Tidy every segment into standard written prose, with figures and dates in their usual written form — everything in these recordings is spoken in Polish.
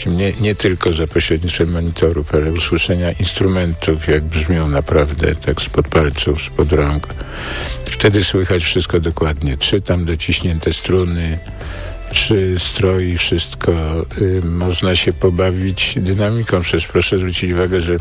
wszystkim nie tylko za pośrednictwem monitorów, ale usłyszenia instrumentów, jak brzmią naprawdę, tak spod palców, spod rąk. Wtedy słychać wszystko dokładnie. Czy tam dociśnięte struny, czy stroi, wszystko. Można się pobawić dynamiką. Przecież proszę zwrócić uwagę, że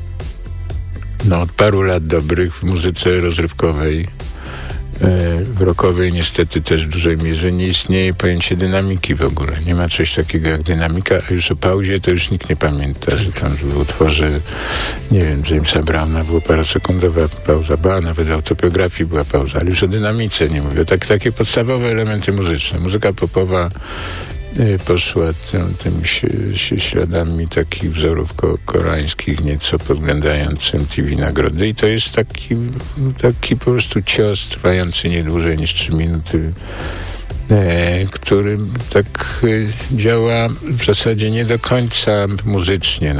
od paru lat dobrych w muzyce rozrywkowej, w rockowej niestety też w dużej mierze nie istnieje pojęcie dynamiki w ogóle. Nie ma czegoś takiego jak dynamika, a już o pauzie to już nikt nie pamięta, że tam w utworze, nie wiem, Jamesa Browna była parosekundowa pauza, nawet w autobiografii była pauza, ale już o dynamice nie mówię. Takie podstawowe elementy muzyczne. Muzyka popowa poszła tymi śladami takich wzorów koreańskich, nieco podglądając MTV nagrody i to jest taki po prostu cios trwający nie dłużej niż 3 minuty, który tak działa w zasadzie nie do końca muzycznie,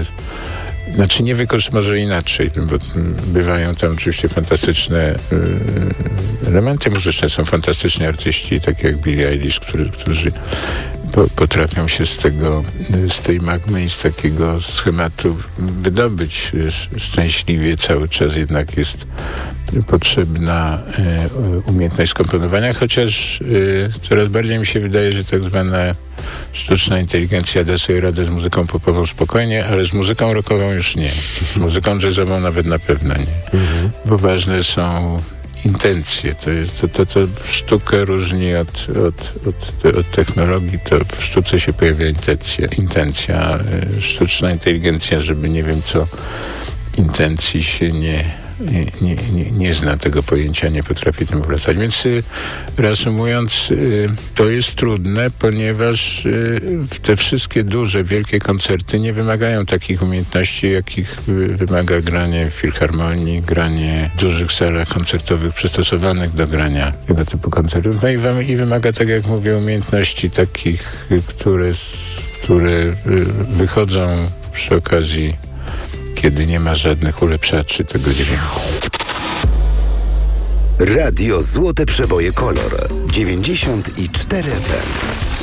może inaczej, bo bywają tam oczywiście fantastyczne elementy muzyczne, są fantastyczni artyści, takie jak Billie Eilish, którzy potrafią się z tej magmy i z takiego schematu wydobyć szczęśliwie. Cały czas jednak jest potrzebna umiejętność skomponowania, chociaż coraz bardziej mi się wydaje, że tak zwana sztuczna inteligencja da sobie radę z muzyką popową spokojnie, ale z muzyką rockową już nie. Z muzyką jazzową nawet na pewno nie. Bo ważne są intencje. To sztukę różni od technologii, to w sztuce się pojawia intencja. Sztuczna inteligencja, żeby nie wiem co, intencji się nie zna tego pojęcia, nie potrafi tym wracać. Więc reasumując, to jest trudne, ponieważ te wszystkie duże, wielkie koncerty nie wymagają takich umiejętności, jakich wymaga granie w filharmonii, granie w dużych salach koncertowych przystosowanych do grania tego typu koncertów. I wymaga, tak jak mówię, umiejętności takich, które wychodzą przy okazji, kiedy nie ma żadnych ulepszaczy tego dźwięku. Radio Złote Przeboje Kolor 94 FM.